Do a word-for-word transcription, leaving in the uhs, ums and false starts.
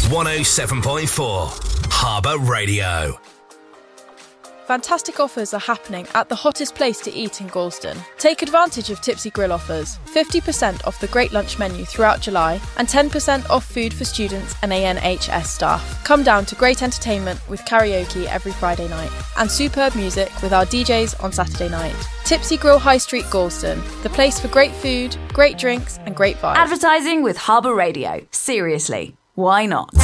one oh seven point four. Harbour Radio. Fantastic offers are happening at the hottest place to eat in Galston. Take advantage of Tipsy Grill offers. fifty percent off the great lunch menu throughout July and ten percent off food for students and A N H S staff. Come down to great entertainment with karaoke every Friday night and superb music with our D Js on Saturday night. Tipsy Grill High Street Galston, the place for great food, great drinks and great vibes. Advertising with Harbour Radio. Seriously, why not?